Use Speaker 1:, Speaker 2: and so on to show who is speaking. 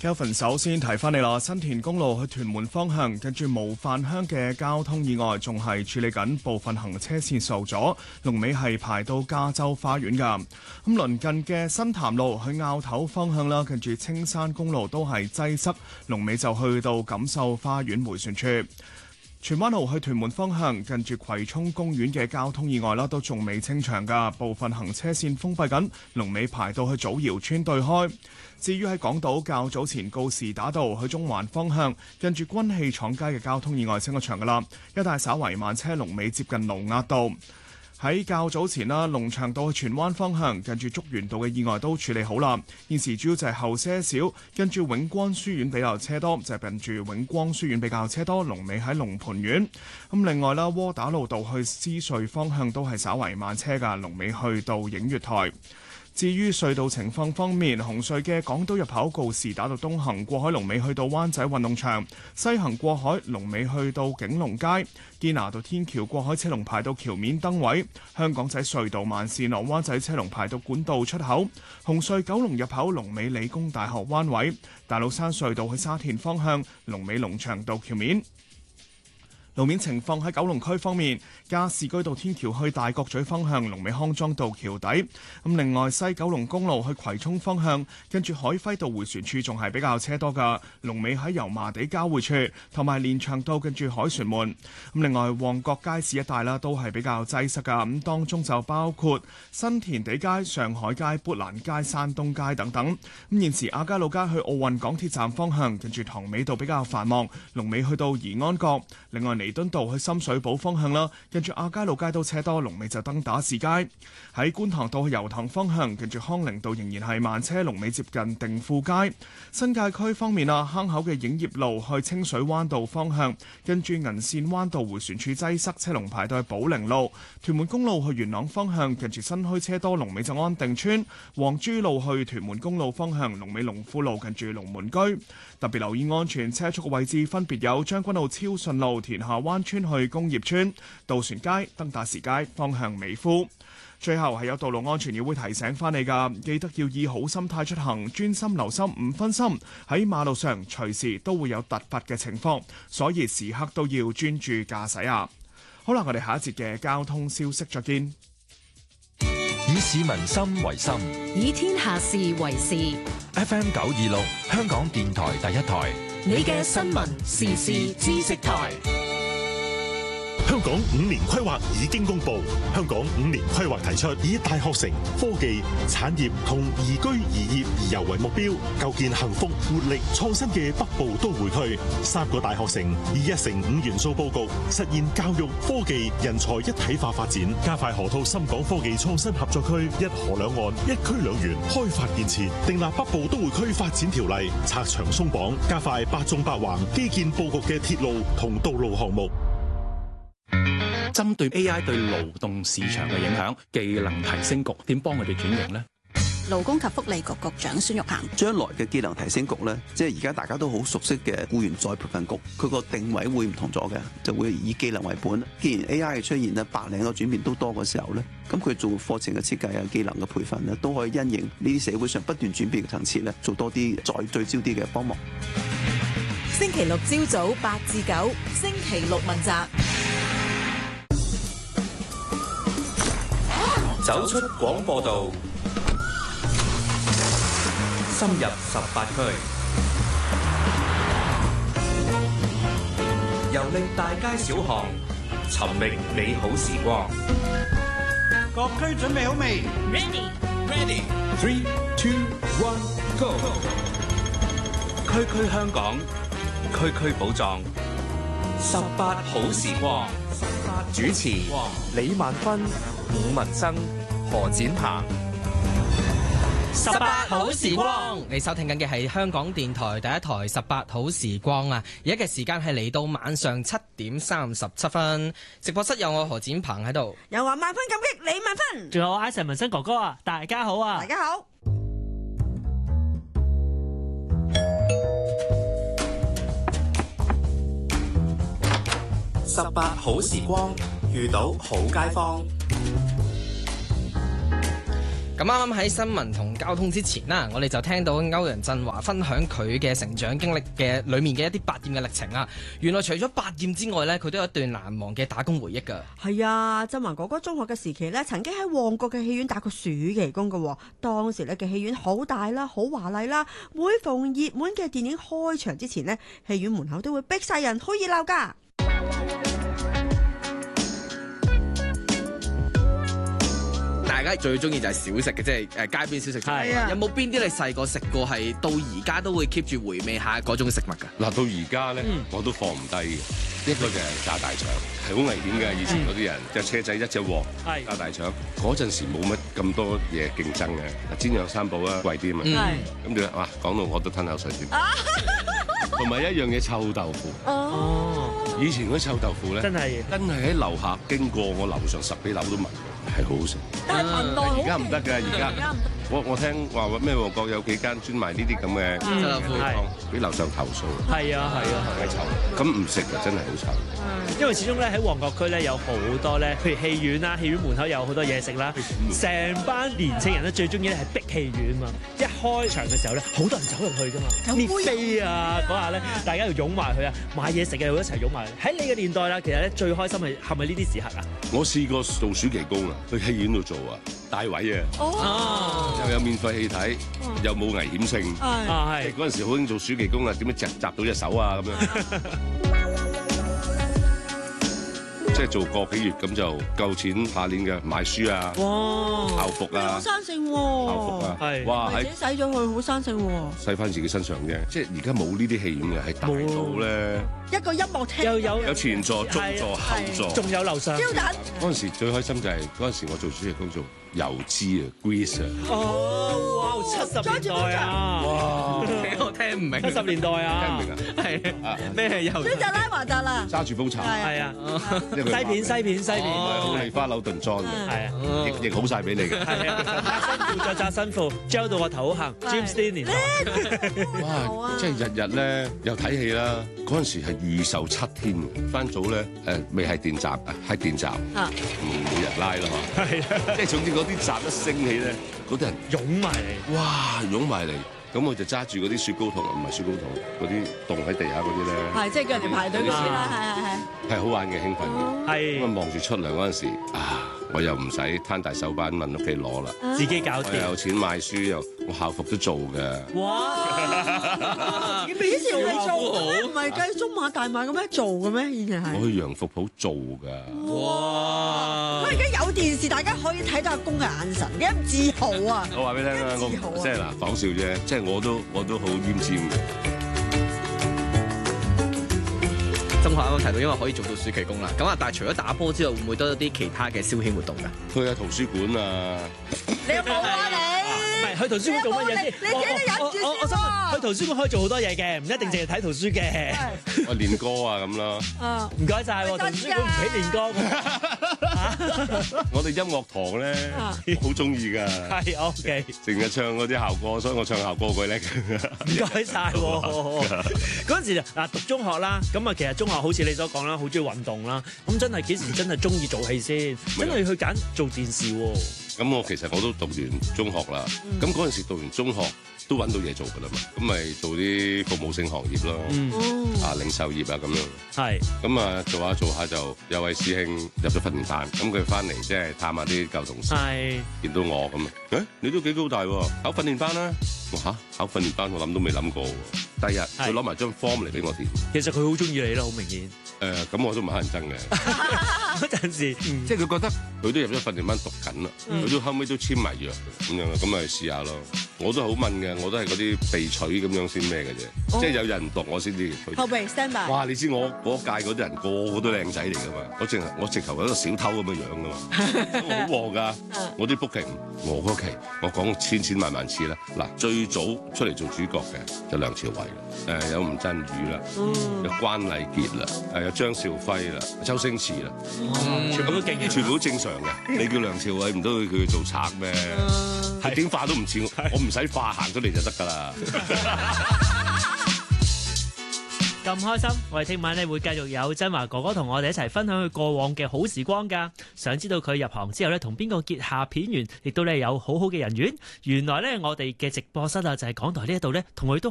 Speaker 1: Kelvin 首先提翻你啦，新田公路去屯門方向，跟住模範鄉嘅交通意外仲係處理緊，部分行車線受阻，龍尾係排到加州花園㗎。咁鄰近嘅新潭路去坳頭方向啦，跟住青山公路都係擠塞，龍尾就去到錦繡花園迴旋處。荃灣路去屯門方向，近住葵涌公園嘅交通意外啦，都仲未清場㗎，部分行車線封閉緊，龍尾排到去祖堯村對開。至於喺港島較早前告士打道去中環方向，近住軍器廠街嘅交通意外清咗場㗎啦，一帶稍為慢車，龍尾接近盧押道。喺較早前啦，龍翔道去荃灣方向，近住竹園道嘅意外都處理好啦。現時主要就係後些少，跟住永光書院比較車多，就係近住永光書院比較車多，龍尾喺龍蟠苑。咁另外啦，窩打老道去獅隧方向都係稍為慢車㗎，龍尾去到映月台。至於隧道情況方面，紅隧嘅港島入口告士打道東行過海龍尾去到灣仔運動場，西行過海龍尾去到景隆街，堅拿道天橋過海車龍排到橋面燈位，香港仔隧道慢線落灣仔車龍排到管道出口，紅隧九龍入口龍尾理工大學灣位，大老山隧道去沙田方向龍尾龍翔道橋面。路面情況喺九龍區方面，加士居道天橋去大角咀方向龍尾康莊道橋底。咁另外西九龍公路去葵涌方向，跟住海輝道迴旋處仲係比較車多㗎，龍尾喺油麻地交匯處，同埋連翔道跟住凱旋門。咁另外旺角街市一帶啦，都係比較擠塞㗎。咁當中就包括新填地街、上海街、砵蘭街、山東街等等。咁現時亞皆老街去奧運港鐵站方向，跟住塘尾道比較繁忙，龍尾去到怡安閣。另外彌敦道去深水埗方向啦，跟住亞皆老街都車多，龍尾就登打士街。喺觀塘道去油塘方向，跟住康寧道仍然係慢車，龍尾接近定富街。新界區方面啊，坑口嘅影業路去清水灣道方向，跟住銀線灣道迴旋處擠塞，車龍排到去寶靈路。屯門公路去元朗方向，跟住新墟車多，龍尾就安定村。黃珠路去屯門公路方向，龍尾龍富路近住龍門居。特別留意安全車速嘅位置分別有將軍澳超順路、田下灣村去工業村、渡船街、登打士街方向美孚。最後係有道路安全議會提醒翻你㗎，記得要以好心態出行，專心留心，唔分心。喺馬路上隨時都會有突發嘅情況，所以時刻都要專注駕駛啊！好啦，我哋下一節嘅交通消息再見。
Speaker 2: 以市民心為心，
Speaker 3: 以天下事為事。
Speaker 2: FM 926，香港電台第一台，
Speaker 3: 你嘅新聞時事知識台。
Speaker 4: 香港5年規劃已經公布，香港5年規劃提出以大學城、科技、產業同宜居宜業宜遊為目標，構建幸福、活力、創新嘅北部都會區。3個大學城以1城5元素佈局，實現教育、科技、人才一體化發展，加快河套深港科技創新合作區一河兩岸、一區兩園開發建設，訂立北部都會區發展條例，拆牆鬆綁，加快八縱八橫基建佈局嘅鐵路同道路項目。
Speaker 5: 針對 AI 對勞動市場嘅影響，技能提升局點幫佢哋轉型呢？
Speaker 6: 勞工及福利局局長孫玉菡：
Speaker 7: 將來嘅技能提升局咧，即係而家大家都好熟悉嘅僱員再培訓局，佢個定位會唔同咗嘅，就會以技能為本。既然 AI 嘅出現咧，白領嘅轉變都多嘅時候咧，咁佢做課程嘅設計啊、技能嘅培訓咧，都可以因應呢啲社會上不斷轉變嘅層次咧，做多啲再聚焦啲嘅幫忙。
Speaker 3: 星期六朝早8至9，星期六問責。
Speaker 8: 走出廣播道，深入18區，遊歷大街小巷，尋覓美好時光。
Speaker 9: 各區準備好未
Speaker 8: ？Ready, 3, 2, 1, go！ 區區香港，區區寶藏，18好時光。主持李萬芬、伍文生、何展鵬。
Speaker 10: 18好時光，你收聽緊嘅係香港電台第一台18好時光啊！而家嘅時間係嚟到晚上7點37分，直播室有我何展鵬喺度，
Speaker 11: 有我萬分感激李萬芬，
Speaker 12: 仲有我 Ivan 文生哥哥啊！大家好啊！
Speaker 11: 大家好。
Speaker 8: 18好時光，遇到好街坊。
Speaker 10: 咁啱啱喺新聞同交通之前啦，我哋就聽到歐陽震華分享佢嘅成長經歷嘅裏面嘅一啲百厭嘅歷程啊。原來除咗百厭之外呢，佢都有一段難忘嘅打工回憶㗎。
Speaker 11: 係啊，震華哥哥中學嘅時期呢，曾經喺旺角嘅戲院打過暑期工㗎。當時呢嘅戲院好大啦，好華麗啦，每逢熱門嘅電影開場之前呢，戲院門口都會逼晒人，好熱鬧㗎。
Speaker 13: 大家最中意就係小食嘅，即係街邊小食。係啊，有冇邊啲你細個食過係到而家都會 keep 住回味下嗰種食物㗎？
Speaker 14: 嗱，到而家咧我都放唔低嘅。一個就係炸大腸，係好危險嘅。以前嗰啲人隻車仔一隻鑊炸大腸，嗰陣時冇乜咁多嘢競爭嘅。煎釀三寶啊，貴啲啊嘛。咁就哇講到我都吞口水添。同埋一樣嘢臭豆腐。哦，以前嗰啲臭豆腐咧，真係喺樓下經過我樓上10幾樓都聞。係好好食，
Speaker 11: 但係聞落
Speaker 14: 而家唔得㗎，而家我聽話咩旺角有幾間專賣呢啲咁嘅臭豆腐湯，俾樓上投訴。係啊，太臭，咁唔食就真係好臭。
Speaker 12: 因為始終咧喺旺角區咧有好多咧，譬如戲院啦，戲院門口有好多嘢食啦，成班年青人咧最中意咧係逼戲院嘛。一開場嘅時候咧，好多人走入去㗎嘛，搣飛啊嗰下咧，大家要擁埋佢啊，買嘢食嘅又一齊擁埋。喺你嘅年代啦，其實咧最開心係咪呢啲時刻啊？我試過做暑期工啊，去戲院度做啊，帶位啊，又有免費戲睇，又冇危險性，係嗰陣時好興做暑期工啊，點樣摘到隻手啊咁樣。即係做個幾月咁就夠錢下年嘅買書啊，校服啊，
Speaker 11: 好生性喎，
Speaker 14: 校服啊，哇
Speaker 11: 自己使咗去好生性喎，
Speaker 14: 使翻自己身上啫。即係而家冇呢啲戲院嘅，係大到咧
Speaker 11: 一個音樂廳
Speaker 12: 有
Speaker 14: 前座、中座、後座，仲
Speaker 12: 有樓上。
Speaker 14: 嗰陣時最開心就係嗰陣時我做暑期工做油脂啊 ，grease 啊。
Speaker 12: 哇，70年代啊！
Speaker 13: 哇，我聽唔明。
Speaker 12: 70年代啊！
Speaker 14: 聽唔明啊？
Speaker 13: 係咩油？
Speaker 11: 呢就拉華達啦，
Speaker 14: 揸住煲茶。
Speaker 12: 係啊，西片。
Speaker 14: 好利花柳頓裝嘅，係啊，亦好晒俾你嘅。係啊，紮新褲再紮新褲 ，gel 到個頭行 ，James Dean。哇！即係日日咧又睇戲啦。嗰陣時係預售7天，翻早咧未係電閘啊，係電閘，每日拉咯嚇。係啊，即係總之嗰啲閘一升起咧，嗰啲人湧埋嚟，哇，湧埋嚟。咁我就揸住嗰啲雪糕筒，唔係雪糕筒，嗰啲凍喺地下嗰啲咧。係，即係叫人哋排隊嗰啲啦，係。係好玩嘅，興奮嘅。係。咁啊望住出糧嗰陣時，我又唔使攤大手板問屋企攞啦，自己搞掂。我有錢買書我校服都做嘅。哇！
Speaker 11: 幾時係做？唔係計中碼大碼咁樣做嘅咩？以前係。我
Speaker 14: 去洋服鋪做㗎。哇！
Speaker 11: 我而家有電視，大家可以睇到阿公嘅眼神，幾咁自豪啊！
Speaker 14: 我話俾你聽啦，即係嗱講笑啫，即係我都好奄尖嘅。
Speaker 13: 中學啱啱提到，因為可以做到暑期工啦。咁啊，但係除咗打波之外，會唔會都有啲其他嘅消遣活動㗎？
Speaker 14: 去下圖書館啊！
Speaker 11: 你有冇啊你？
Speaker 12: 唔係去圖書館做乜嘢先？你自己都忍住先喎。去圖書館可以做好多嘢嘅，唔一定淨係睇圖書嘅。
Speaker 14: 我練歌啊咁咯。
Speaker 12: 唔該晒喎，圖書館唔俾練歌。
Speaker 14: 我哋音樂堂咧好中意㗎。
Speaker 12: 係 OK。
Speaker 14: 成日唱嗰啲校歌，所以我唱校歌鬼叻。
Speaker 12: 唔該晒喎。嗰陣時嗱讀中學啦，咁啊其實中學好似你所講啦，好中意運動啦。咁真係幾時真係中意做戲先？真係去揀做電視喎。
Speaker 14: 咁我其實我都讀完中學啦。咁嗰陣時讀完中學都揾到嘢做㗎啦嘛。咁咪做啲服務性行業咯。零售業啊咁樣。係。咁啊做下就有位師兄入咗訓練班，咁佢翻嚟即係探下啲舊同事。係。見到我咁啊，你都幾高大喎，考訓練班啦。我嚇考訓練班，我諗都未諗過喎。第日佢攞埋張 form 嚟俾我填。
Speaker 12: 其實佢好中意你啦，好明顯。
Speaker 14: 咁我都唔係乞人憎嘅。
Speaker 12: 嗰陣時，
Speaker 14: 即係佢覺得佢都入咗訓練班讀緊啦，佢都後尾都簽埋約咁樣，咁咪試下咯。我都好問嘅，我都係嗰啲被取咁樣先咩嘅啫，即係有人讀我先至。
Speaker 11: 後備 stand by。哇！
Speaker 14: 你知我嗰屆嗰啲人個個都靚仔嚟㗎嘛，我直頭係一個小偷咁嘅樣㗎嘛，好旺㗎。我啲 book 期，我嗰期我講千萬次啦。嗱，最早出嚟做主角嘅就梁朝偉啦，有吳鎮宇啦，有關禮傑啦，有張兆輝啦，周星馳啦，全部都勁嘅，全部都正常嘅。你叫梁朝偉唔都叫佢做賊咩？佢點化都唔似我唔使化，行出嚟就得㗎啦。
Speaker 12: 咁開心，我哋聽晚咧會繼續有振華哥哥同我哋一齊分享佢過往嘅好時光㗎。想知道佢入行之後咧同邊個結下片緣，亦都咧有好好嘅人緣。原來咧我哋嘅直播室啊就係港台呢一度咧同佢都